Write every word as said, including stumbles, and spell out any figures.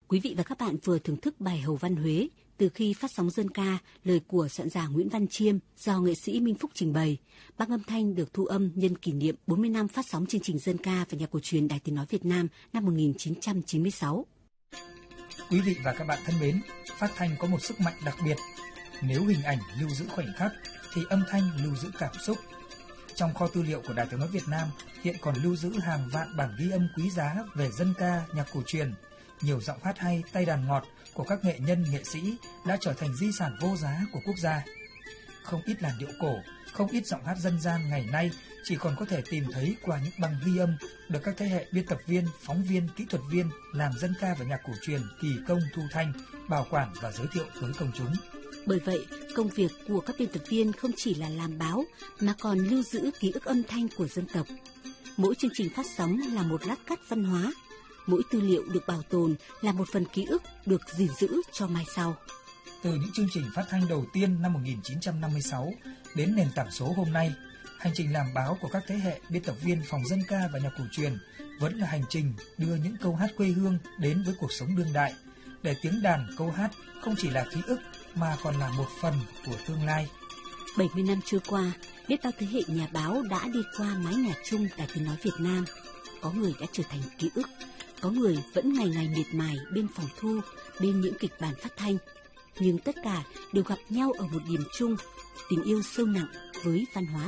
Quý vị và các bạn vừa thưởng thức bài Hầu Văn Huế từ khi phát sóng dân ca, lời của soạn giả Nguyễn Văn Chiêm do nghệ sĩ Minh Phúc trình bày. Băng âm thanh được thu âm nhân kỷ niệm bốn mươi năm phát sóng chương trình dân ca và nhạc cổ truyền Đài Tiếng nói Việt Nam năm một nghìn chín trăm chín mươi sáu. Quý vị và các bạn thân mến, phát thanh có một sức mạnh đặc biệt. Nếu hình ảnh lưu giữ khoảnh khắc, thì âm thanh lưu giữ cảm xúc. Trong kho tư liệu của Đài Tiếng nói Việt Nam hiện còn lưu giữ hàng vạn bản ghi âm quý giá về dân ca, nhạc cổ truyền. Nhiều giọng hát hay, tay đàn ngọt của các nghệ nhân, nghệ sĩ đã trở thành di sản vô giá của quốc gia. Không ít làn điệu cổ, không ít giọng hát dân gian ngày nay chỉ còn có thể tìm thấy qua những băng ghi âm được các thế hệ biên tập viên, phóng viên, kỹ thuật viên làm dân ca và nhạc cổ truyền kỳ công thu thanh, bảo quản và giới thiệu tới công chúng. Bởi vậy, công việc của các biên tập viên không chỉ là làm báo mà còn lưu giữ ký ức âm thanh của dân tộc. Mỗi chương trình phát sóng là một lát cắt văn hóa. Mỗi tư liệu được bảo tồn là một phần ký ức được gìn giữ cho mai sau. Từ những chương trình phát thanh đầu tiên năm một nghìn chín trăm năm mươi sáu đến nền tảng số hôm nay, hành trình làm báo của các thế hệ biên tập viên phòng dân ca và nhạc cổ truyền vẫn là hành trình đưa những câu hát quê hương đến với cuộc sống đương đại, để tiếng đàn câu hát không chỉ là ký ức mà còn là một phần của tương lai. bảy mươi năm trôi qua, biết bao thế hệ nhà báo đã đi qua mái nhà chung Đài Tiếng nói Việt Nam. Có người đã trở thành ký ức, có người vẫn ngày ngày miệt mài bên phòng thu, bên những kịch bản phát thanh. Nhưng tất cả đều gặp nhau ở một điểm chung, tình yêu sâu nặng với văn hóa